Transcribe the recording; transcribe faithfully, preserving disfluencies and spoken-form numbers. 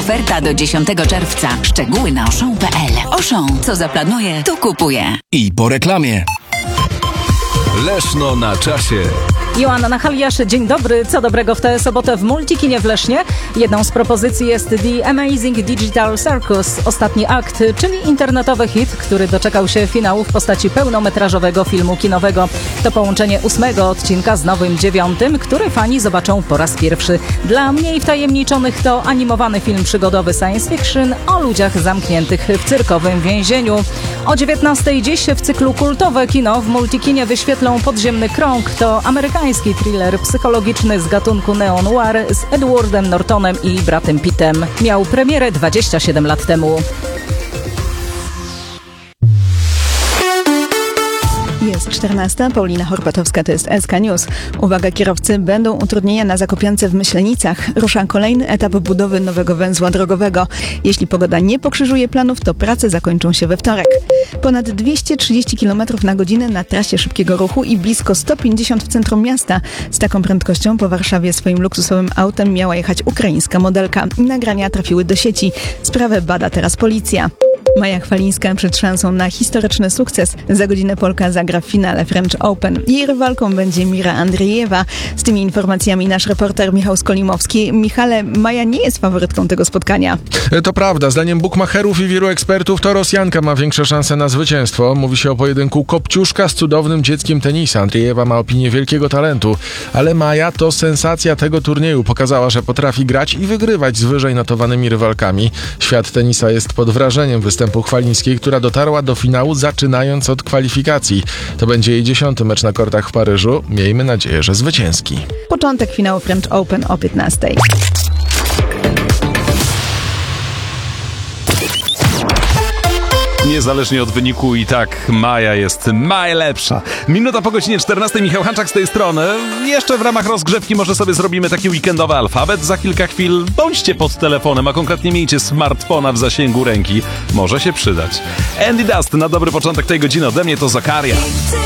Oferta do dziesiątego czerwca. Szczegóły na oszą kropka pe el. Oszą, co zaplanuje, to kupuje. I po reklamie. Leszno na czasie. Joanna Nachaliasz, dzień dobry. Co dobrego w tę sobotę w Multikinie w Lesznie? Jedną z propozycji jest The Amazing Digital Circus, ostatni akt, czyli internetowy hit, który doczekał się finału w postaci pełnometrażowego filmu kinowego. To połączenie ósmego odcinka z nowym dziewiątym, który fani zobaczą po raz pierwszy. Dla mniej wtajemniczonych to animowany film przygodowy science fiction o ludziach zamkniętych w cyrkowym więzieniu. O dziewiętnastej dziś w cyklu Kultowe kino w Multikinie wyświetlą Podziemny krąg. To amerykański thriller psychologiczny z gatunku neo-noir z Edwardem Nortonem i Bradem Pittem. Miał premierę dwadzieścia siedem lat temu. Jest czternasta, Paulina Horpatowska, to jest S K News. Uwaga kierowcy, będą utrudnienia na Zakopiance w Myślenicach. Rusza kolejny etap budowy nowego węzła drogowego. Jeśli pogoda nie pokrzyżuje planów, to prace zakończą się we wtorek. Ponad dwieście trzydzieści kilometrów na godzinę na trasie szybkiego ruchu i blisko sto pięćdziesiąt w centrum miasta. Z taką prędkością po Warszawie swoim luksusowym autem miała jechać ukraińska modelka. Nagrania trafiły do sieci. Sprawę bada teraz policja. Maja Chwalińska przed szansą na historyczny sukces. Za godzinę Polka zagra w finale French Open. Jej rywalką będzie Mira Andriejewa. Z tymi informacjami nasz reporter Michał Skolimowski. Michale, Maja nie jest faworytką tego spotkania. To prawda. Zdaniem bukmacherów i wielu ekspertów to Rosjanka ma większe szanse na zwycięstwo. Mówi się o pojedynku Kopciuszka z cudownym dzieckiem tenisa. Andriejewa ma opinię wielkiego talentu. Ale Maja to sensacja tego turnieju. Pokazała, że potrafi grać i wygrywać z wyżej notowanymi rywalkami. Świat tenisa jest pod wrażeniem występu Chwalińskiej, która dotarła do finału zaczynając od kwalifikacji. To będzie jej dziesiąty mecz na kortach w Paryżu. Miejmy nadzieję, że zwycięski. Początek finału French Open o piętnastej. Niezależnie od wyniku i tak Maja jest najlepsza. Minuta po godzinie czternastej, Michał Hanczak z tej strony. Jeszcze w ramach rozgrzewki może sobie zrobimy taki weekendowy alfabet. Za kilka chwil bądźcie pod telefonem, a konkretnie miejcie smartfona w zasięgu ręki. Może się przydać. Andy Dust na dobry początek tej godziny. Ode mnie to Zakaria.